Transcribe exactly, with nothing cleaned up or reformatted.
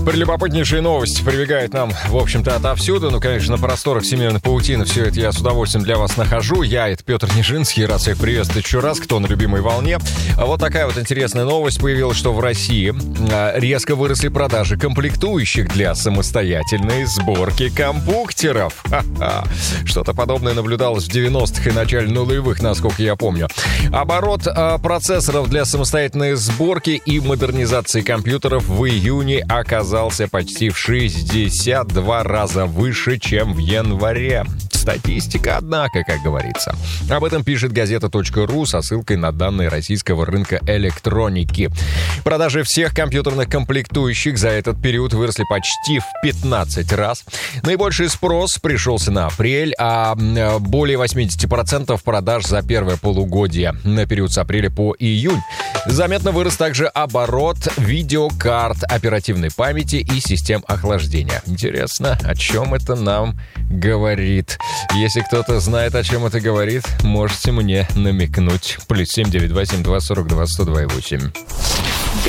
Прелюбопытнейшие новости прибегают нам, в общем-то, отовсюду. Ну, конечно, на просторах всемирной паутины все это я с удовольствием для вас нахожу. Я, это Петр Нижинский, рад всех приветствовать еще раз, кто на любимой волне. А вот такая вот интересная новость появилась, что в России резко выросли продажи комплектующих для самостоятельной сборки компьютеров. Ха-ха. Что-то подобное наблюдалось в девяностых и начале нулевых, насколько я помню. Оборот а, процессоров для самостоятельной сборки и модернизации компьютеров в июне оказался почти в шестьдесят два раза выше, чем в январе. Статистика, однако, как говорится. Об этом пишет газета точка ру со ссылкой на данные российского рынка электроники. Продажи всех компьютерных комплектующих за этот период выросли почти в пятнадцать раз. Наибольший спрос пришелся на апрель, а более восемьдесят процентов продаж за первое полугодие на период с апреля по июнь. Заметно вырос также оборот видеокарт оперативной памяти и систем охлаждения. Интересно, о чем это нам говорит? Если кто-то знает, о чем это говорит, можете мне намекнуть. Плюс семь девять два семь два сорок два сто два восемь.